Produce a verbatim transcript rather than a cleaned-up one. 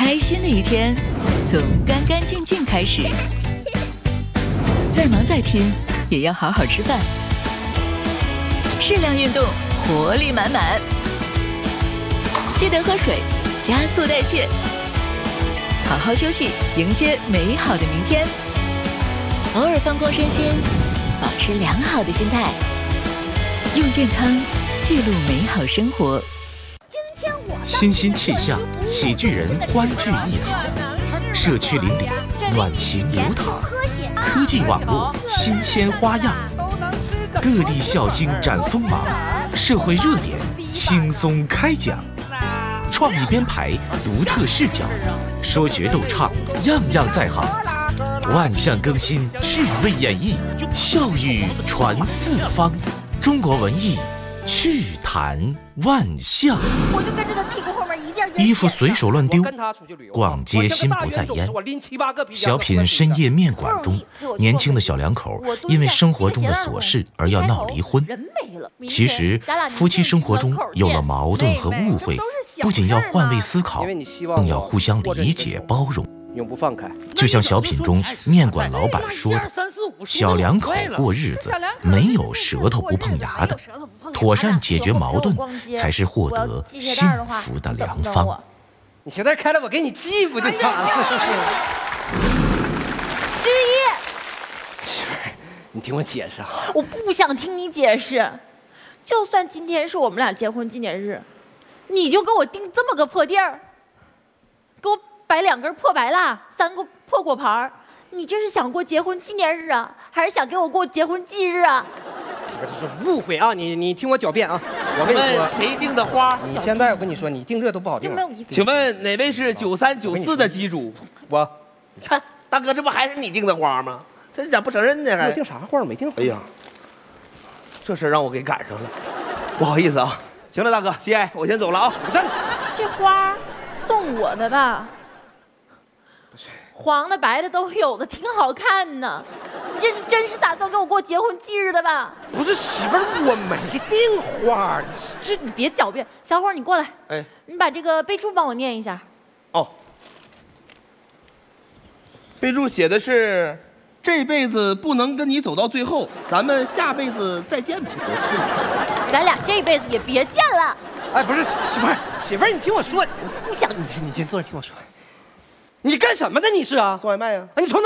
开心的一天从干干净净开始，再忙再拼也要好好吃饭，适量运动，活力满满。记得喝水，加速代谢，好好休息，迎接美好的明天。偶尔放空身心，保持良好的心态，用健康记录美好生活。 欣欣气象，喜剧人欢聚一堂，社区邻里暖情流淌，科技网络新鲜花样，各地笑星展锋芒，社会热点轻松开讲，创意编排，独特视角，说学逗唱，样样在行，万象更新，趣味演绎，笑语传四方，中国文艺趣谈万象。 我就跟着他屁股后面一件件衣服随手乱丢，逛街心不在焉。小品深夜面馆中，年轻的小两口因为生活中的琐事而要闹离婚。其实夫妻生活中有了矛盾和误会，不仅要换位思考，更要互相理解包容。 永不放开。 就像小品中面馆老板说的，小两口过日子没有舌头不碰牙的，妥善解决矛盾才是获得幸福的良方。 你鞋带开了，我给你系不就完了？ 之一， 媳妇儿，你听我解释啊！ 我不想听你解释。就算今天是我们俩结婚纪念日，你就给我订这么个破地儿，给我摆两根破白蜡，三个破果盘，你这是想过结婚纪念日啊，还是想给我过结婚忌日啊？ 媳妇儿，这是误会啊！你你听我狡辩啊！我跟你说， 谁订的花？ 你现在我跟你说，你订这都不好订。 请问哪位是九三九四的机主？ 我。 你看，大哥，这不还是你订的花吗？这咋不承认呢？还我订啥花？没订。 哎呀，这事让我给赶上了，不好意思啊。行了，大哥，节哀，我先走了啊。 站着。 这花送我的吧？黄的白的都有的，挺好看呢。你这是真是打算给我过结婚忌日的吧？ 不是媳妇儿，我没订花。 这你别狡辩，小伙儿你过来， 哎， 你把这个备注帮我念一下。 哦，备注写的是这辈子不能跟你走到最后，咱们下辈子再见吧。 咱俩这辈子也别见了。 哎，不是媳妇儿，媳妇儿，你听我说， 不想你你先坐着听我说。你干什么的？你是啊？ 送外卖呀、啊。 你从哪？